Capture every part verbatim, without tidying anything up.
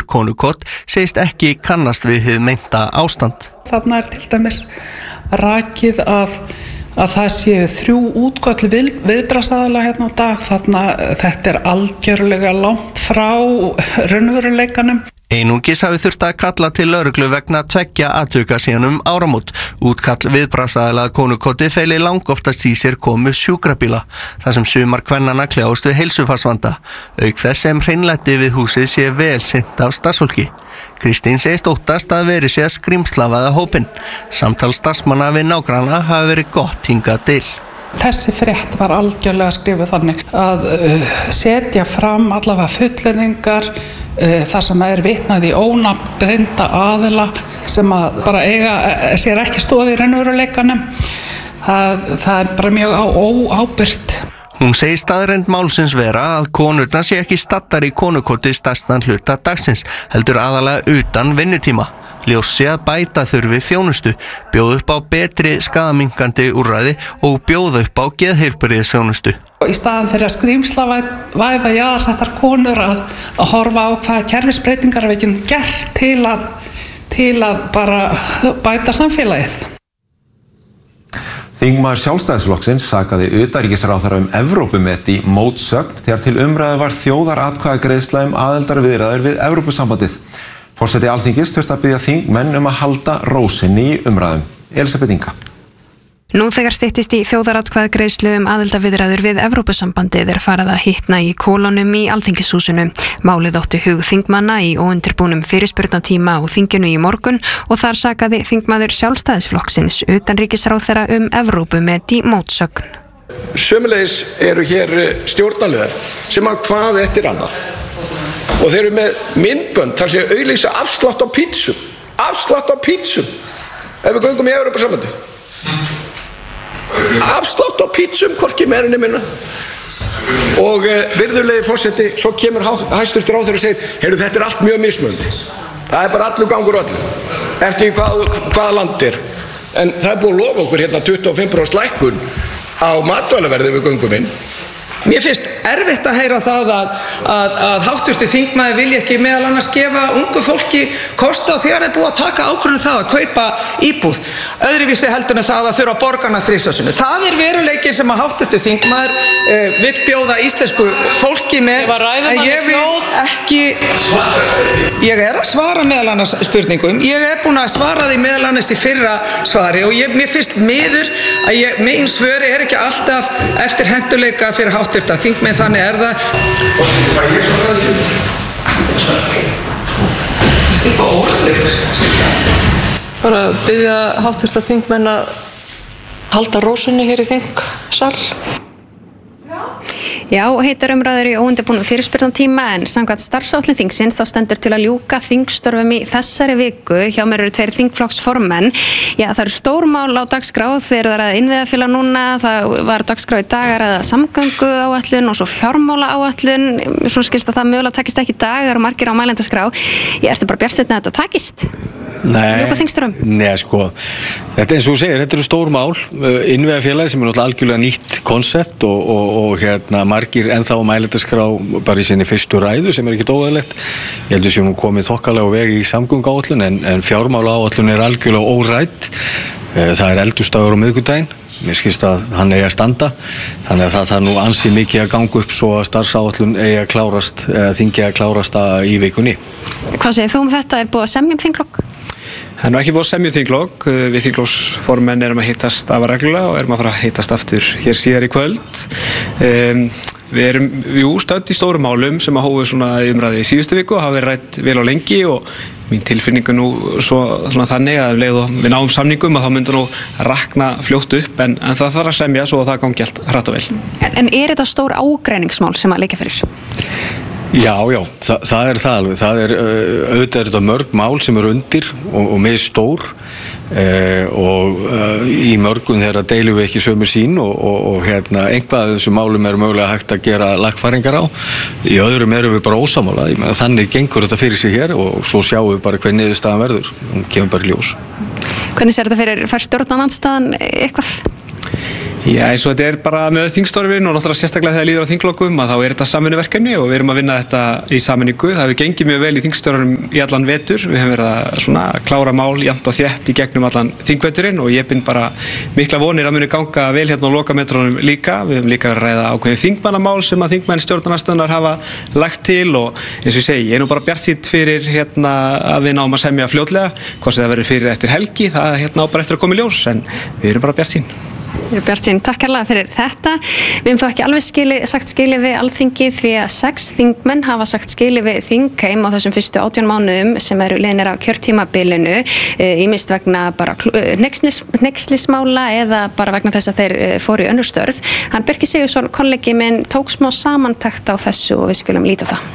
konukott segist ekki kannast við hið meinta ástand. Þarna er til dæmis rakið að að það séu þrjú útköll við, viðbragðsaðila hérna á dag, þarna þetta er algjörlega langt frá raunveruleikanum. Einungis hafi þurft að kalla til lögreglu vegna tveggja atvika síðan um áramót. Útkall viðbragðsaðila að konukotti feli langoftast í sér komu sjúkrabíla, þar sem sumar kvennanna kljást við heilsufarsvanda, auk þess sem hreinlæti við húsið sé vel sinnt af starfsfólki. Kristín segist óttast að verið sé að skrímslafaða hópinn. Samtal starfsmanna við nágranna hafi verið gott hingað til. Þessi frétt var algjörlega skrifuð þannig að uh, setja fram allavega fullyrðingar uh, þar sem er vitnað í ónafngreinda aðila sem að bara eiga sér ekki stóð í raunveruleikanum. Það, það er bara mjög óábyrgt. Hún segir staðreynd málsins vera að konurnar sé ekki staddar í konukoti stærstan hluta dagsins, heldur aðalega utan vinnutíma. Ljós sé að bæta þurfi þjónustu, bjóða upp á betri skaðaminkandi úrræði og bjóða upp á geðheilbrigðisþjónustu. Í staðan fyrir að skrímslavæða jaðarsettar konur að, að horfa á hvaða kerfisbreytingar við getum gert til að, til að bara bæta samfélagið. Þingmaður Sjálfstæðisflokksins sakaði utanríkisráðherra um Evrópumet í mótsögn þegar til umræðu var þjóðaratkvæðagreiðsla um aðildarviðræður við Evrópusambandið. Forseti Alþingis þurfti að biðja þingmenn um að halda ró sinni í umræðum. Elisabeth Inga. Nú þegar styttist í þjóðaratkvæðagreiðslu um aðildarviðræður við Evrópusambandið er farið að hitna í kolonum í Alþingishúsinu. Málið átti hug þingmanna í óundirbúnum fyrirspurnatíma á þinginu í morgun og þar sakaði þingmaður Sjálfstæðisflokksins utanríkisráðherra um Evrópumet í mótsögn. Sömuleiðis eru hér stjórnarliðar sem að hvað eftir annað. Og þeir eru með myndbönd þar sem auglýsa afslátt á pítsum. Afslátt á pítsum. Ef við göngum í Evrópusambandið. Afslátt á pítsum, hvorki meira né minna. Og uh, virðulegi forseti, svo kemur hæstvirtur ráðherra og segir, heyrðu, þetta er allt mjög mismunandi. Það er bara allur gangur öllu. Eftir hvað, hvaða land er. En það er búið að lofa okkur hérna tuttugu og fimm prósent lækkun á matvælaverði við göngum inn. Mér finnst erfitt að heyra það að, að, að háttvirtur þingmaður vilja ekki meðal annars gefa ungu fólki kosta á þegar þeir búið að taka ákvörðun það að kaupa íbúð. Öðruvísi heldur en það að þurfa að borga hana þrisvarsinnum. Það er veruleikinn sem að háttvirtur þingmaður eh, vill bjóða íslensku fólki með. En ég vil ekki, ég er að svara meðal annars spurningum. Ég er búin að svara því meðal annars í fyrra svari og ég, mér finnst miður að ég, mín svöri er ekki alltaf eftir hentuleika fyrir háttvirtur að þingmenn, þannig er það. Bara biðja háttvirta þingmenn að halda ró sinni hér í þingsal. Já, heitar umræður í óundirbúnum fyrirspurnatíma en samkvæmt starfsáætlun þingsins þá stendur til að ljúka þingstörfum í þessari viku. Hjá mér eru tveir þingflokksformenn. Já, það eru stórmál á dagskrá þegar það er að innviðafélag núna. Það var dagskrá í dagar að samgöngu áætlun og svo fjármála áætlun. Svo skilst að það mögulega takist ekki í dag, það eru margir á mælendaskrá. Ég ertu bara bjartsýnn að þetta takist? Nei, nei, sko, þetta eins og þú segir, þetta eru stór mál, innviðafélagi sem er náttúrulega algjörlega nýtt konsept og, og, og hérna margir ennþá mælendaskrá bara í sinni fyrstu ræðu sem er ekkert óeðlilegt. Ég heldur sem nú komið þokkalega á veg í samgönguáætlun en, en fjármála áætlun er algjörlega órædd. Það er eldhúsdagur á miðvikudaginn. Mér skilst að hann eigi að standa, þannig að það þarf nú ansi mikið að ganga upp svo að starfsáætlun eigi að klárast, eða þingi að klárast í vikunni. Hvað segir þú um þetta? Er búið að semja um þinglokk? Það er nú ekki búið að semja um þinglokk. Við þingflokksformenn erum að hittast afar reglulega og erum að fara að hittast aftur hér síðar í kvöld. Um, við erum jú, stödd í stórum málum sem að hófu svona umræði í síðustu viku og hafa verið rætt vel á lengi og mín tilfinningu nú svo, svona þannig að leið og við náum samningum að þá myndur nú rakna fljótt upp en, en það þarf að semja svo að það gangi allt hratt og vel. En, en er þetta stór ágreiningsmál sem að leika fyrir? Já, já, Þa, það er það alveg. Það er auðvitað er þetta mörg mál sem eru undir og, og með stór uh, og uh, í mörgum þeirra deilum við ekki sömu sín og, og, og hérna, einhvað af þessum málum er mögulega hægt að gera lagfæringar á. Í öðrum erum við bara ósammála. Ég meina, þannig gengur þetta fyrir sig hér og svo sjáum við bara hver niðurstaðan verður. Hún kemur bara í ljós. Hvernig sér þetta fyrir fær stjórnarandstaðan eitthvað? Já, eins og þetta er bara með þingstörfin og náttúrulega sérstaklega þegar líður á þinglokum að þá er þetta samvinnuverkefni og við erum að vinna þetta í sameiningu. Það hefur gengið mjög vel í þingstörfunum í allan vetur. Við hefum verið að svona klára mál jafnt og þétt í gegnum allan þingveturinn og ég bind bara mikla vonir að muni ganga vel hérna á lokametrunum líka. Við hefum líka verið að ræða ákveðin þingmannamál sem að þingmenn stjórnarandstöðunnar hafa lagt til og eins og ég segi, ég er nú bara bjartsýnn fyrir hérna að við náum að semja fljótlega. Hvort sem það verður fyrir eftir helgi, það hérna á bara eftir að koma í ljós, en við erum bara bjartsýn. Við erum bjartsýn, takk kærlega fyrir þetta. Við hefum þó ekki alveg skili, sagt skili við Alþingi því að sex þingmenn hafa sagt skili við þingheim á þessum fyrstu átján mánuðum sem eru liðnir á kjörtímabilinu, ýmist vegna bara hneykslismála eða bara vegna þess að þeir fóru í önnur störf. Hann Birkir Sigurðsson, kollegi minn, tók smá samantekt á þessu og við skulum líta á það.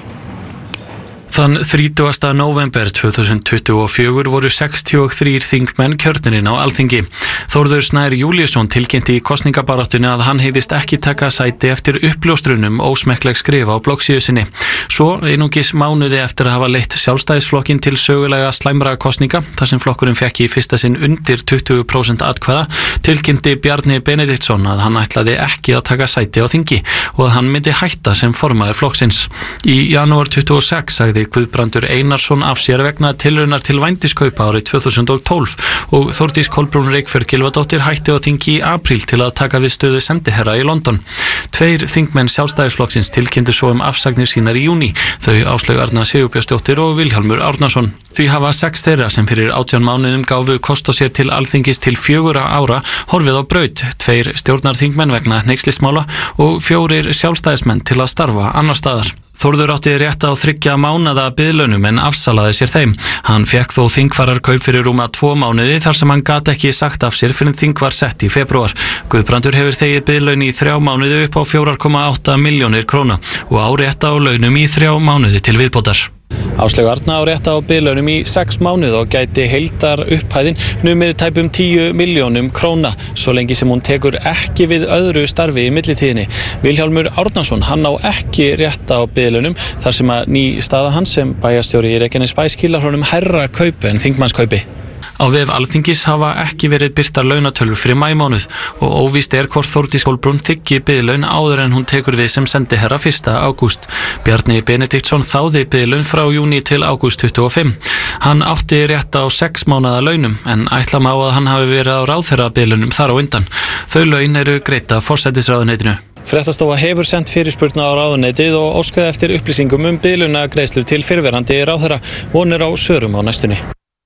Þann þrítugasta nóvember tvö þúsund tuttugu og fjögur voru sextíu og þrír þingmenn kjörnir inn á Alþingi. Þórður Snær Júlíusson tilkynnti í kosningabaráttunni að hann hygðist ekki taka sæti eftir uppljóstrunum ósmekkleg skrif á bloggsíðu sinni. Svo einungis mánuði eftir að hafa leitt Sjálfstæðisflokkinn til sögulega slæmra kosninga, þar sem flokkurinn fékk í fyrsta sinn undir tuttugu prósent atkvæða, tilkynnti Bjarni Benediktsson að hann ætlaði ekki að taka sæti á þingi og að hann myndi hætta sem formaður flokksins. Í janúar tuttugu og sex sagði Guðbrandur Einarsson af sér vegna tilraunar til vændiskaupa árið tvö þúsund og tólf og Þórdís Kolbrún Reykfjörð Gylfadóttir hætti á þingi í apríl til að taka við stöðu sendiherra í London. Tveir þingmenn Sjálfstæðisflokksins tilkynntu svo um afsagnir sínar í júní, þau Áslaug Arna Sigurbjörnsdóttir og Vilhjálmur Árnason. Því hafa sex þeirra sem fyrir átján mánuðum gáfu kost á sér til Alþingis til fjögurra ára horfið á braut, tveir stjórnarþingmenn vegna hneykslismála og fjórir sjálfstæðismenn til að starfa annar staðar. Þórður átti rétt á þriggja mánaða biðlaunum en afsalaði sér þeim. Hann fékk þó þingfararkaup fyrir rúma tvo mánuði þar sem hann gat ekki sagt af sér fyrir þing var sett í febrúar. Guðbrandur hefur þegið biðlaun í þrjá mánuði upp á fjóra komma átta milljónir króna og á rétt á launum í þrjá mánuði til viðbótar. Áslaug Arna á rétt á biðlaunum í sex mánuði og gæti heildar upphæðin numið tæpum tíu milljónum króna, svo lengi sem hún tekur ekki við öðru starfi í millitíðinni. Vilhjálmur Árnason, hann á ekki rétt á biðlaunum þar sem að ný staða hans sem bæjarstjóri í Reykjanesbæ skilar honum hærra kaupi en þingmannskaupi. Á vef Alþingis hafa ekki verið birtar launatölur fyrir maímánuð og óvíst er hvort Þórdís Kolbrún þiggi biðlaun áður en hún tekur við sem sendiherra fyrsta ágúst. Bjarni Benediktsson þáði biðlaun frá júní til ágúst tuttugu og fimm. Hann átti rétt á sex mánaða launum en ætla má að hann hafi verið á ráðherra biðlaunum þar á undan. Þau laun eru greidd af forsætisráðuneytinu. Fréttastofa hefur sent fyrirspurn á ráðuneytið og óskaði eftir upplýsingum um biðlaunagreiðslur til fyrrverandi ráðherra, vonir á svörum á næstunni.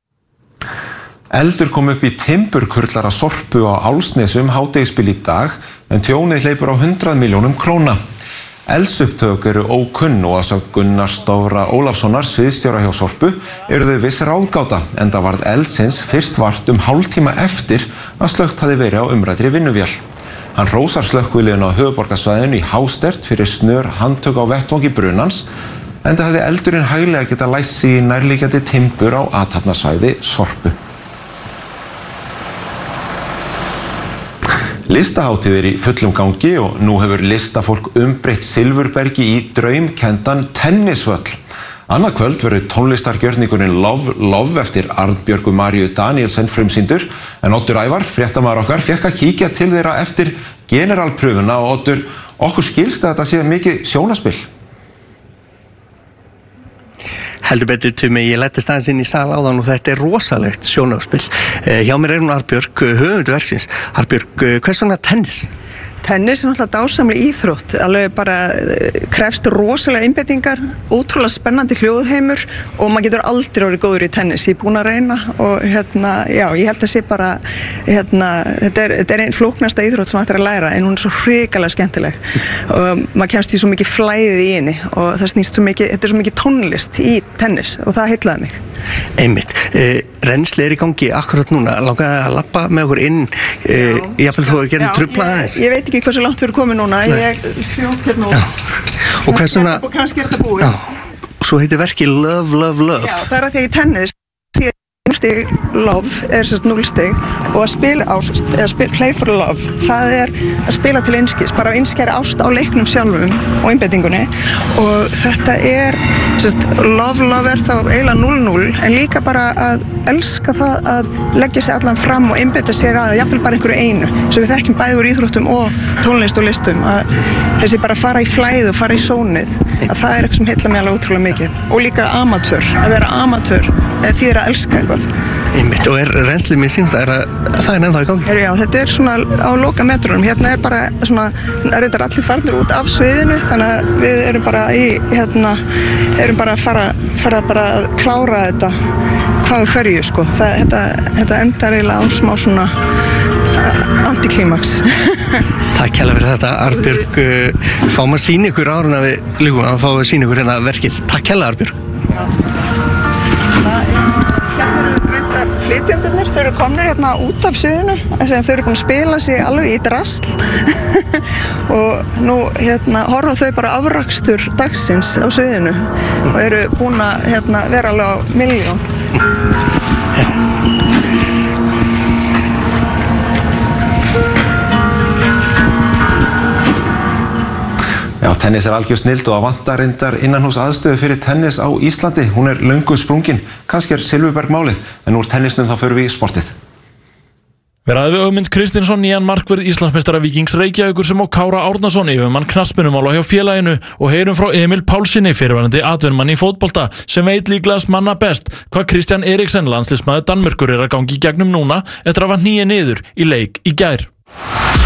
Eldur kom upp í timburkurlara Sorpu á Álfsnesum hádegisbil í dag en tjónið hleypur á hundrað milljónum króna. Eldsupptök eru ókunn og að sögn Gunnars Dofra Ólafssonar sviðsstjóra hjá Sorpu eru þau viss ráðgáta enda varð eldsins fyrst vart um hálftíma eftir að slökkt hafi verið á umræddri vinnuvél. Hann hrósar slökkviliðinu á höfuðborgarsvæðinu í hástert fyrir snör handtök á vettvangi brunans enda hafði eldurinn hæglega geta læst sig í nærliggjandi timbur á athafnasvæði Sorpu. Listahátíð er í fullum gangi og nú hefur listafólk umbreytt Silfurbergi í draumkenndan tennisvöll. Annað kvöld verður tónlistargjörningurinn Love Love eftir Arnbjörgu Maríu Danielsen frumsýndur en Oddur Ævar, fréttamaður okkar, fékk að kíkja til þeirra eftir generalpröfuna og Oddur, okkur skilst að þetta sé mikið sjónaspil. Heldur betur Tumi, ég lettist aðeins inn í sal áðan og þetta er rosalegt sjónarspil. Eh, hjá mér er hún Arnbjörg, höfundur verksins. Arnbjörg, hvers vegna tennis? Tennis er náttúrulega dásamleg íþrótt, alveg bara krefst rosalega einbeitingar, ótrúlega spennandi hljóðheimur og maður getur aldrei orðið góður í tennis. Ég er búin að reyna og hérna, já, ég held að sé bara, hérna, þetta er, þetta er einn flóknasta íþrótt sem hægt er að læra en hún er svo hrikalega skemmtileg og maður kemst í svo mikið flæðið í henni og það snýst svo mikið, þetta er svo mikið tónlist í tennis og það heillaði mig. Einmitt, eh, rennsli er í gangi akkurat núna, langaði að labba með okkur inn, eh, jafnvel þú að gera truflað aðeins. Ég veit ekki hversu langt við erum komið núna, Nei. ég hljótt hérna út. Og hvers vegna, kannski er þetta búið. já, svo heitir verkið Love, Love, Love. Já, það er að því að í tennis, því stig love er sérst núll stig og að spila á, eða spila, play for love, það er að spila til einskis, bara að einskæra ást á leiknum sjálfum og einbeitingunni og þetta er sérst, love love er þá eiginlega núll núll en líka bara að elska það að leggja sig allan fram og einbeita sér að jafnvel bara einhverju einu sem við þekkjum bæði úr íþróttum og tónlist og listum að þessi bara fara í flæð og fara í sónið að það er eitthvað sem heilla mig alveg ótrúlega mikið og líka amatör, að vera amatör því er að elska eitthvað Einmitt, og er reynslið mér sínst að, að það er ennþá í gangi? Er, já, þetta er svona á loka metrunum, hérna er bara svona, reyndar allir farnir út af sviðinu þannig að við erum bara í, hérna, erum bara að fara, fara bara að klára þetta hvað og hverju, sko, það, þetta, þetta endar eiginlega á smá svona antiklímaks. Takk hérlega fyrir þetta, Arnbjörg, fáum að sýna ykkur árun að við líkum að fáum að sýna ykkur hérna verkið. Takk hérlega, Arnbjörg. Flytjendurnir, þau eru komnir hérna út af sviðinu, þau eru búin að spila sig alveg í drasl og nú hérna horfa þau bara afrakstur dagsins á sviðinu og eru búin að hérna, vera alveg á milljón. Já, tennis er algjör snild og að vanta reyndar innanhús aðstöðu fyrir tennis á Íslandi. Hún er löngu sprungin, kannski er Silfurberg málið, en úr tennisnum þá förum við í sportið. Við ræðum við Ögmund Kristinsson, nýjan markvörð Íslandsmeistara Víkings Reykjavíkur sem á Kára Árnason yfirmann knattspyrnumála hjá félaginu og heyrum frá Emil Pálssyni, fyrirverandi atvinnumann í fótbolta, sem veit líklegast manna best hvað Kristján Eriksen, landsliðsmaður Danmerkur, er að gangi í gegnum núna eftir að hafa hnigið niður í leik í gær.